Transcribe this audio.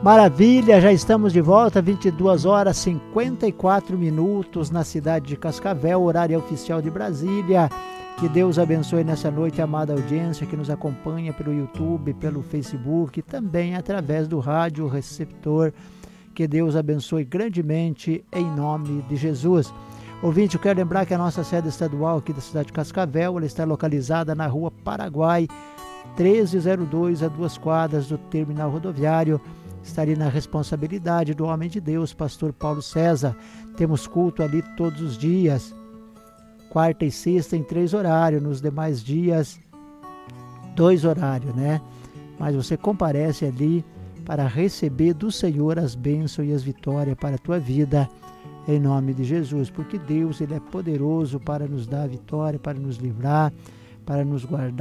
Maravilha, já estamos de volta, 22 horas 54 minutos na cidade de Cascavel, horário oficial de Brasília. Que Deus abençoe nessa noite a amada audiência que nos acompanha pelo YouTube, pelo Facebook e também através do rádio receptor. Que Deus abençoe grandemente em nome de Jesus. Ouvinte, eu quero lembrar que a nossa sede estadual aqui da cidade de Cascavel, ela está localizada na Rua Paraguai, 1302, a 2 quadras do terminal rodoviário. Estaria na responsabilidade do homem de Deus, pastor Paulo César. Temos culto ali todos os dias, quarta e sexta em 3 horários, nos demais dias 2 horários, né? Mas você comparece ali para receber do Senhor as bênçãos e as vitórias para a tua vida, em nome de Jesus, porque Deus ele é poderoso para nos dar a vitória, para nos livrar, para nos guardar.